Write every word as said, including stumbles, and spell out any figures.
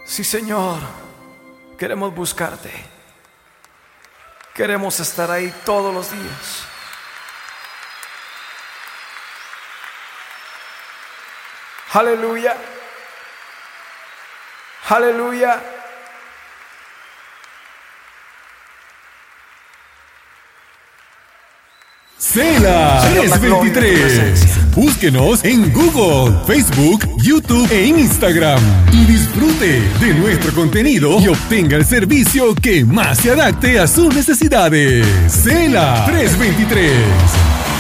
Sí, Señor, queremos buscarte. Queremos estar ahí todos los días. Aleluya. Aleluya. Cela trescientos veintitrés. Búsquenos en Google, Facebook, YouTube e Instagram y disfrute de nuestro contenido y obtenga el servicio que más se adapte a sus necesidades. Cela trescientos veintitrés.